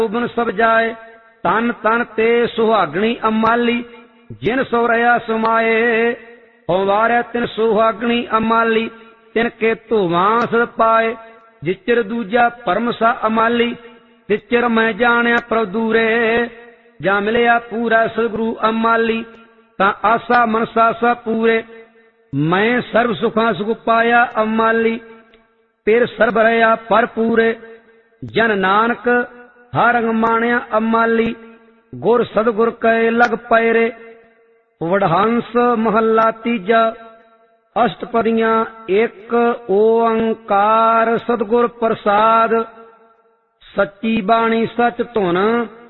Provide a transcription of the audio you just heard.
शोभन सब जाए, तन तन ते सुहागणी अमाली, जिन सो रहा समाए। होवारे तिन सुहागणी अमाली, तिनके धोवां सद पाए। जिचर दूजा परम सा अमाली, तिचर मैं जानिया प्रभु दूरे। जा मिलिया पूरा सदगुरु अमाली, ता आसा मनसा सा पूरे। मैं सर्व सुखा सुख पाया अमाली, फिर सर्व रहा पर पूरे। जन नानक हर रंग मानिया अमाली, गुर सदगुर कै लग पैरे। वडहंस महला तीजा, अष्टपदियां एक ओंकार सतगुर प्रसाद। सच्ची बाणी सच धुन,